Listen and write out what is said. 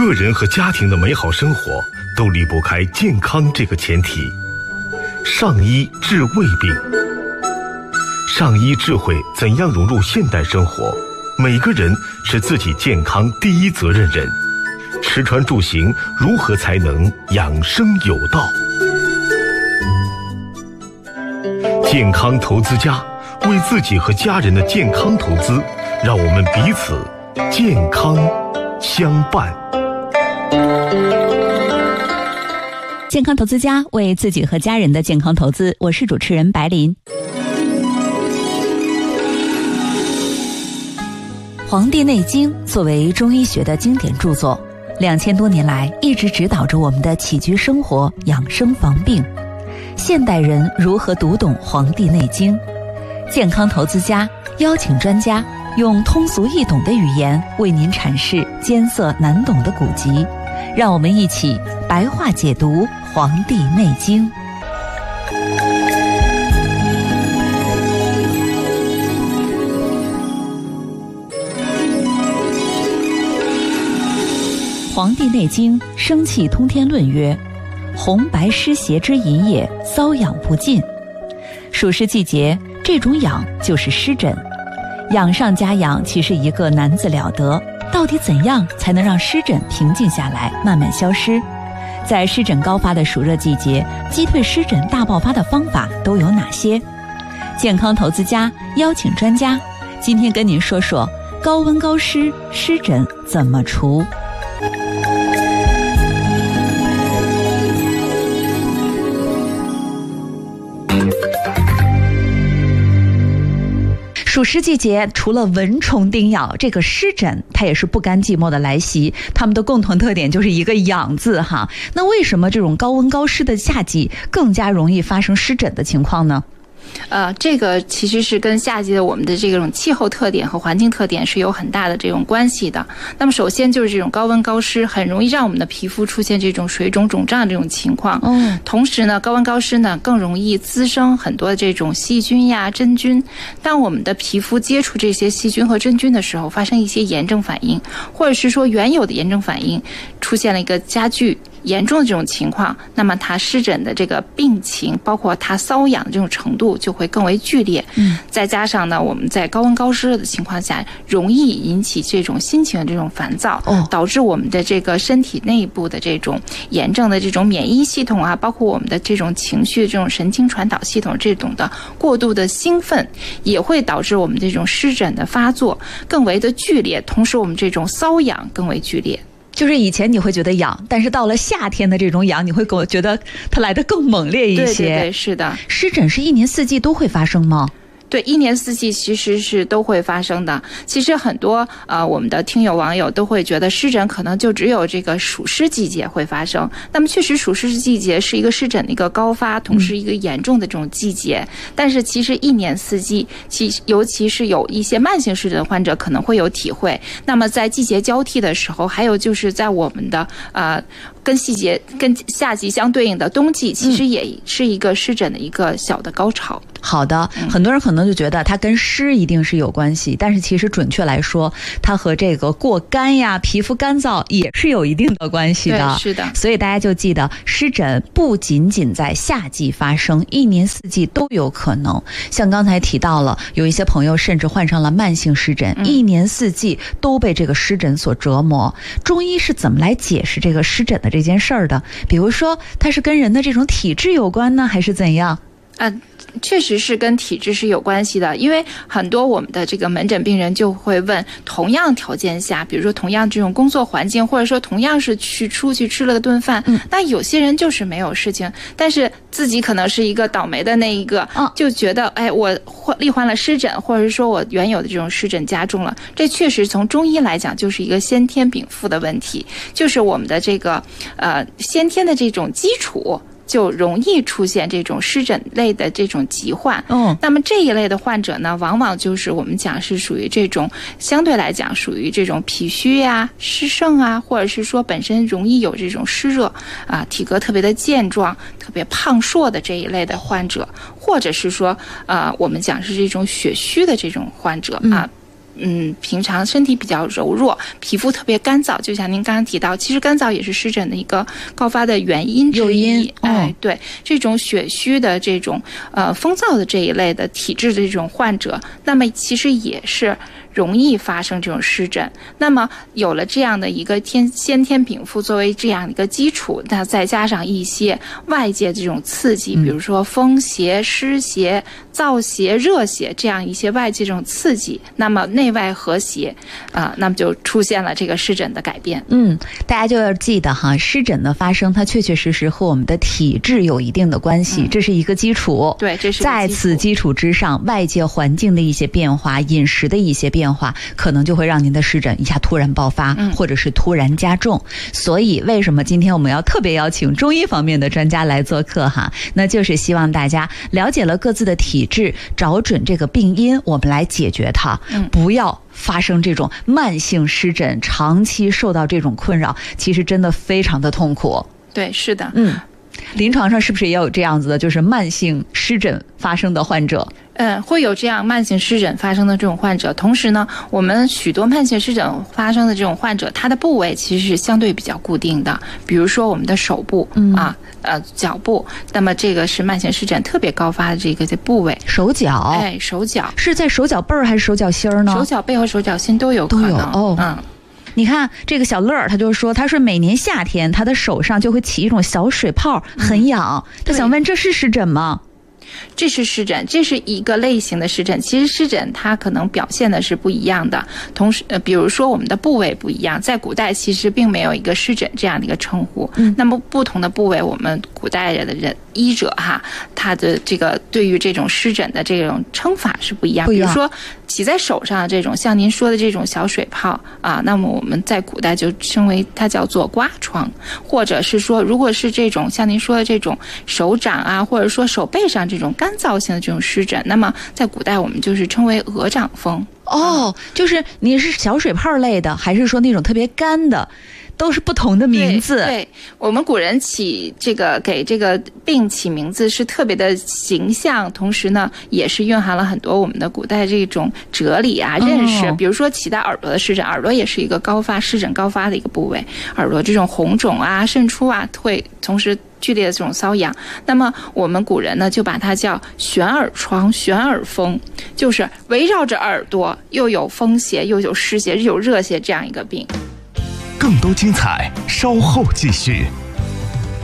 个人和家庭的美好生活都离不开健康这个前提。上医治胃病，上医智慧怎样融入现代生活？每个人是自己健康第一责任人，吃穿住行如何才能养生有道？健康投资家，为自己和家人的健康投资，让我们彼此健康相伴。 健康投资家，为自己和家人的健康投资，我是主持人白琳。《黄帝内经》作为中医学的经典著作，2000多年来一直指导着我们的起居生活、养生防病。现代人如何读懂《黄帝内经》？健康投资家邀请专家用通俗易懂的语言为您阐释艰涩难懂的古籍，让我们一起白话解读《黄帝内经》。《黄帝内经·生气通天论》曰：红白湿邪之淫也，瘙痒不尽。暑湿季节，这种痒就是湿疹。痒上加痒，其实一个难字了得。到底怎样才能让湿疹平静下来，慢慢消失？在湿疹高发的暑热季节，击退湿疹大爆发的方法都有哪些？健康投资家邀请专家，今天跟您说说高温高湿湿疹怎么除。暑湿季节，除了蚊虫叮咬，这个湿疹它也是不甘寂寞的来袭。它们的共同特点就是一个痒字哈。那为什么这种高温高湿的夏季更加容易发生湿疹的情况呢？ 这个其实是跟夏季的我们的这种气候特点和环境特点是有很大的这种关系的。那么首先就是这种高温高湿很容易让我们的皮肤出现这种水肿肿胀这种情况。同时呢，高温高湿呢更容易滋生很多的这种细菌呀、真菌。当我们的皮肤接触这些细菌和真菌的时候，发生一些炎症反应，或者是说原有的炎症反应出现了一个加剧严重的这种情况，那么它湿疹的这个病情，包括它瘙痒的这种程度就会更为剧烈。再加上呢，我们在高温高湿的情况下，容易引起这种心情的这种烦躁，导致我们的这个身体内部的这种炎症的这种免疫系统啊，包括我们的这种情绪、这种神经传导系统这种的过度的兴奋，也会导致我们这种湿疹的发作更为的剧烈，同时我们这种瘙痒更为剧烈。 就是以前你会觉得痒，但是到了夏天的这种痒，你会觉得它来得更猛烈一些。 对，是的。 湿疹是一年四季都会发生吗？ 对，一年四季其实是都会发生的。其实很多我们的听友网友都会觉得湿疹可能就只有这个暑湿季节会发生。那么确实暑湿季节是一个湿疹的一个高发，同时一个严重的这种季节。但是其实一年四季，尤其是有一些慢性湿疹患者可能会有体会。那么在季节交替的时候，还有就是在我们的跟夏季相对应的冬季，其实也是一个湿疹的一个小的高潮。 好的，很多人可能就觉得它跟湿一定是有关系，但是其实准确来说，它和这个过干呀、皮肤干燥也是有一定的关系的。 对，是的。 所以大家就记得，湿疹不仅仅在夏季发生，一年四季都有可能。像刚才提到了，有一些朋友甚至患上了慢性湿疹，一年四季都被这个湿疹所折磨。中医是怎么来解释这个湿疹的这件事儿的？比如说，它是跟人的这种体质有关呢，还是怎样？ 确实是跟体质是有关系的，因为很多我们的这个门诊病人就会问，同样条件下，比如说同样这种工作环境，或者说同样是出去吃了个顿饭，那有些人就是没有事情，但是自己可能是一个倒霉的那一个，就觉得我罹患了湿疹，或者是说我原有的这种湿疹加重了，这确实从中医来讲就是一个先天禀赋的问题，就是我们的这个先天的这种基础就容易出现这种湿疹类的这种疾患。那么这一类的患者呢，往往就是我们讲是属于这种相对来讲属于这种脾虚呀、湿盛啊，或者是说本身容易有这种湿热体格特别的健壮、特别胖硕的这一类的患者，或者是说我们讲是这种血虚的这种患者平常身体比较柔弱，皮肤特别干燥，就像您刚刚提到，其实干燥也是湿疹的一个高发的原因之一。对，这种血虚的这种风燥的这一类的体质的这种患者，那么其实也是容易发生这种湿疹。那么有了这样的一个先天禀赋作为这样的一个基础，那再加上一些外界这种刺激，比如说风邪、湿邪、燥邪、热邪这样一些外界这种刺激，那么内外和谐那么就出现了这个湿疹的改变。 大家就要记得哈，湿疹的发生它确确实实和我们的体质有一定的关系，这是一个基础。 对，这是在此基础之上，外界环境的一些变化、饮食的一些变化，可能就会让您的湿疹一下突然爆发，或者是突然加重。所以为什么今天我们要特别邀请中医方面的专家来做客哈？那就是希望大家了解了各自的体质，找准这个病因，我们来解决它，不要发生这种慢性湿疹，长期受到这种困扰，其实真的非常的痛苦。 对，是的。 临床上是不是也有这样子的，就是慢性湿疹发生的患者？ 会有这样慢性湿疹发生的这种患者。同时呢，我们许多慢性湿疹发生的这种患者，他的部位其实是相对比较固定的，比如说我们的手部脚部，那么这个是慢性湿疹特别高发的这个部位。 手脚， 手脚是在手脚背儿还是手脚心儿呢？ 手脚背和手脚心都有可能。 你看这个小乐儿，他就说，他说每年夏天他的手上就会起一种小水泡，很痒。他想问，这是湿疹吗？ 这是湿疹，这是一个类型的湿疹。其实湿疹它可能表现的是不一样的，同时比如说我们的部位不一样，在古代其实并没有一个湿疹这样的一个称呼。那么不同的部位，我们古代的医者他的这个对于这种湿疹的这种称法是不一样。比如说起在手上的这种，像您说的这种小水泡那么我们在古代就称为它叫做刮疮，或者是说如果是这种像您说的这种手掌或者说手背上这种干燥性的这种湿疹，那么在古代我们就是称为鹅掌风。 就是你是小水泡类的，还是说那种特别干的，都是不同的名字。 对，我们古人给这个病起名字是特别的形象，同时呢也是蕴含了很多我们的古代这种哲理认识。比如说起到耳朵的湿疹，耳朵也是一个湿疹高发的一个部位，耳朵这种红肿渗出会同时剧烈的这种瘙痒，那么我们古人呢就把它叫旋耳疮、旋耳风，就是围绕着耳朵又有风邪又有湿邪又有热邪这样一个病。 更多精彩稍后继续。